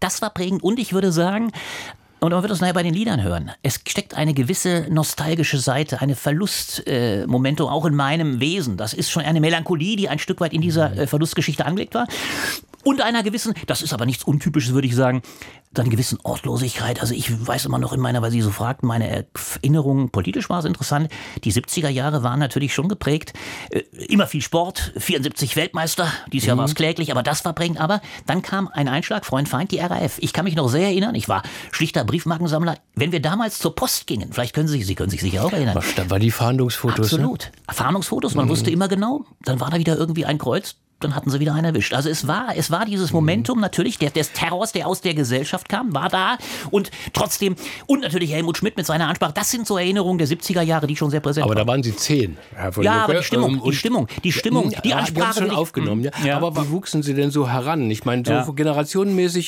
Das war prägend und ich würde sagen, und man wird es nachher bei den Liedern hören. Es steckt eine gewisse nostalgische Seite, eine Verlustmomentum auch in meinem Wesen. Das ist schon eine Melancholie, die ein Stück weit in dieser Verlustgeschichte angelegt war. Und einer gewissen, das ist aber nichts Untypisches, würde ich sagen, einer gewissen Ortlosigkeit. Also ich weiß immer noch weil Sie so fragten, meine Erinnerungen, politisch war es interessant. Die 70er Jahre waren natürlich schon geprägt. Immer viel Sport, 74 Weltmeister, dieses Jahr war es kläglich, aber das war prägend. Aber dann kam ein Einschlag, Freund, Feind, die RAF. Ich kann mich noch sehr erinnern, ich war schlichter Briefmarkensammler. Wenn wir damals zur Post gingen, vielleicht können Sie sich sicher auch erinnern. Da war die Fahndungsfotos. Absolut. Ne? Fahndungsfotos, man wusste immer genau, dann war da wieder irgendwie ein Kreuz. Dann hatten sie wieder einen erwischt. Also es war dieses Momentum natürlich des Terrors, der aus der Gesellschaft kam, war da und trotzdem, und natürlich Helmut Schmidt mit seiner Ansprache, das sind so Erinnerungen der 70er Jahre, die schon sehr präsent waren. Aber da waren Sie 10, Herr von Ja, Lucke. aber die Stimmung, die Ansprache. Die haben schon aufgenommen, ja. Ja. Aber wie wuchsen Sie denn so heran? Ich meine, so generationenmäßig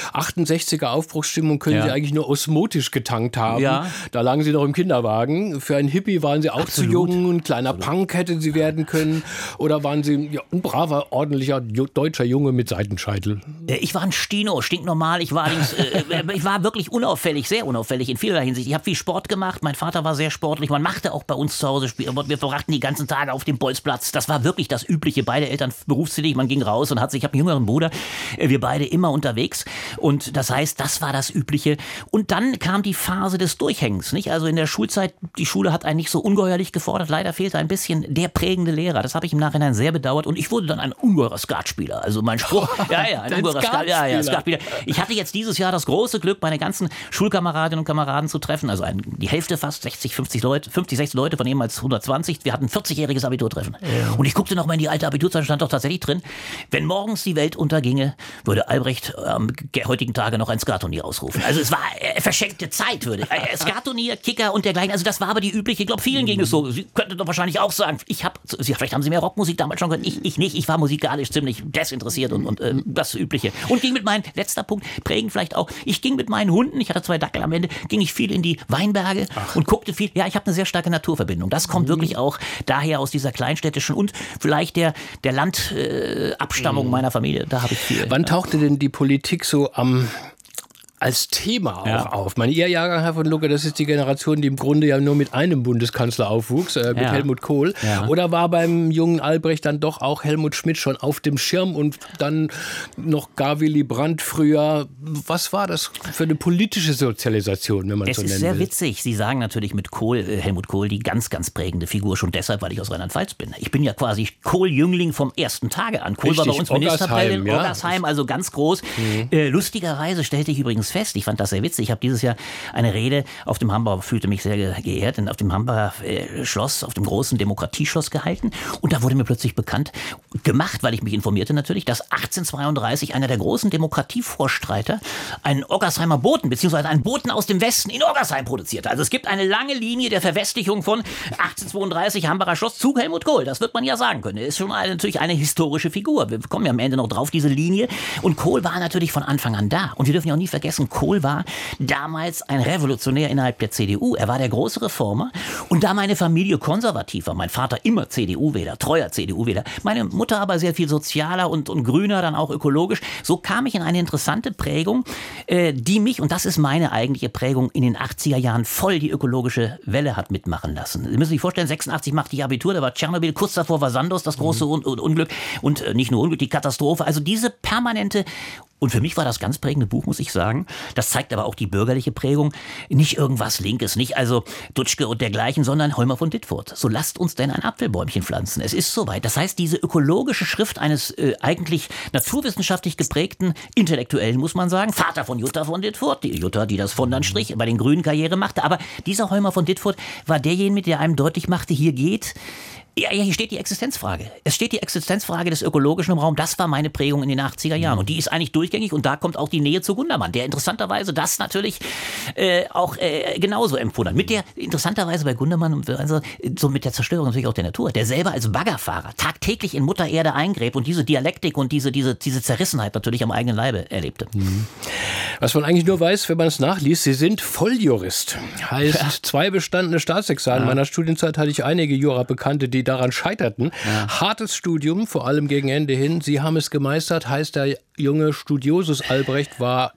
68er Aufbruchsstimmung können Sie eigentlich nur osmotisch getankt haben. Ja. Da lagen Sie noch im Kinderwagen. Für einen Hippie waren Sie auch zu jung, ein kleiner Punk hätte Sie werden können. Oder waren Sie ein braver, ordentlicher deutscher Junge mit Seitenscheitel? Ich war ein Stino, stinknormal. Ich war wirklich unauffällig, sehr unauffällig in vielerlei Hinsicht. Ich habe viel Sport gemacht. Mein Vater war sehr sportlich. Man machte auch bei uns zu Hause Spiel. Wir verbrachten die ganzen Tage auf dem Bolzplatz. Das war wirklich das Übliche. Beide Eltern berufstätig. Man ging raus und ich habe einen jüngeren Bruder. Wir beide immer unterwegs. Und das heißt, das war das Übliche. Und dann kam die Phase des Durchhängens. Nicht? Also in der Schulzeit, die Schule hat einen nicht so ungeheuerlich gefordert. Leider fehlte ein bisschen der prägende Lehrer. Das habe ich im Nachhinein sehr bedauert. Und ich wurde dann ein ungeheurer Skatspieler. Also mein Spruch, ein ungeheurer Skatspieler. Ich hatte jetzt dieses Jahr das große Glück, meine ganzen Schulkameradinnen und Kameraden zu treffen. Also die Hälfte fast, 60 Leute, von ehemals 120. Wir hatten 40-jähriges Abiturtreffen. Ja. Und ich guckte noch mal in die alte Abiturzeit, stand doch tatsächlich drin, wenn morgens die Welt unterginge, würde Albrecht am heutigen Tage noch ein Skatturnier ausrufen. Also es war verschenkte Zeit, Skatturnier, Kicker und dergleichen. Also das war aber die übliche, ich glaube, vielen ging es so. Sie könnten doch wahrscheinlich auch sagen, vielleicht haben Sie mehr Rockmusik damals schon gehört, ich nicht. Ich war musikalisch ziemlich desinteressiert und das Übliche. Und ging mit meinen, letzter Punkt, prägend vielleicht auch, ich ging mit meinen Hunden, ich hatte 2 Dackel am Ende, ging ich viel in die Weinberge und guckte viel. Ja, ich habe eine sehr starke Naturverbindung. Das kommt wirklich auch daher aus dieser kleinstädtischen und vielleicht der Landabstammung meiner Familie. Da habe ich viel. Wann tauchte denn die Politik so als Thema auch auf? Ihr Jahrgang, Herr von Lucke, das ist die Generation, die im Grunde ja nur mit einem Bundeskanzler aufwuchs, mit Helmut Kohl. Ja. Oder war beim jungen Albrecht dann doch auch Helmut Schmidt schon auf dem Schirm und dann noch gar Willy Brandt früher? Was war das für eine politische Sozialisation, wenn man so nennen will? Es ist sehr witzig. Sie sagen natürlich mit Helmut Kohl, die ganz, ganz prägende Figur, schon deshalb, weil ich aus Rheinland-Pfalz bin. Ich bin ja quasi Kohl-Jüngling vom ersten Tage an. Kohl war bei uns Ministerpräsident in Oggersheim, also ganz groß. Lustigerweise stellte ich übrigens fest, ich fand das sehr witzig, ich habe dieses Jahr eine Rede auf dem Hamburger, fühlte mich sehr geehrt, auf dem Hamburger Schloss, auf dem großen Demokratieschloss gehalten und da wurde mir plötzlich bekannt gemacht, weil ich mich informierte natürlich, dass 1832 einer der großen Demokratievorstreiter einen Oggersheimer Boten, beziehungsweise einen Boten aus dem Westen in Oggersheim produzierte. Also es gibt eine lange Linie der Verwestlichung von 1832 Hamburger Schloss zu Helmut Kohl, das wird man ja sagen können. Er ist schon natürlich eine historische Figur. Wir kommen ja am Ende noch drauf, diese Linie. Und Kohl war natürlich von Anfang an da. Und wir dürfen ja auch nie vergessen, Kohl war damals ein Revolutionär innerhalb der CDU. Er war der große Reformer. Und da meine Familie konservativ war, mein Vater immer CDU-Wähler, treuer CDU-Wähler, meine Mutter aber sehr viel sozialer und grüner, dann auch ökologisch, so kam ich in eine interessante Prägung, die mich, und das ist meine eigentliche Prägung, in den 80er Jahren voll die ökologische Welle hat mitmachen lassen. Sie müssen sich vorstellen, 86 machte ich Abitur, da war Tschernobyl, kurz davor war Sandos, das große Unglück und nicht nur Unglück, die Katastrophe. Also diese permanente. Und für mich war das ganz prägende Buch, muss ich sagen. Das zeigt aber auch die bürgerliche Prägung. Nicht irgendwas Linkes, nicht also Dutschke und dergleichen, sondern Heumer von Ditfurth. So lasst uns denn ein Apfelbäumchen pflanzen. Es ist soweit. Das heißt, diese ökologische Schrift eines eigentlich naturwissenschaftlich geprägten Intellektuellen, muss man sagen, Vater von Jutta von Ditfurth, die Jutta, die das von dann Strich bei den Grünen Karriere machte. Aber dieser Heumer von Ditfurth war derjenige, der einem deutlich machte, hier steht die Existenzfrage. Es steht die Existenzfrage des Ökologischen im Raum. Das war meine Prägung in den 80er Jahren. Und die ist eigentlich durchgängig. Und da kommt auch die Nähe zu Gundermann, der interessanterweise das natürlich auch genauso empfunden hat. Interessanterweise bei Gundermann, also, so mit der Zerstörung natürlich auch der Natur, der selber als Baggerfahrer tagtäglich in Mutter Erde eingräbt und diese Dialektik und diese Zerrissenheit natürlich am eigenen Leibe erlebte. Was man eigentlich nur weiß, wenn man es nachliest, Sie sind Volljurist. Heißt, 2 bestandene Staatsexamen. In meiner Studienzeit hatte ich einige Jura-Bekannte, die daran scheiterten. Ja. Hartes Studium, vor allem gegen Ende hin. Sie haben es gemeistert, heißt der junge Studiosus Albrecht war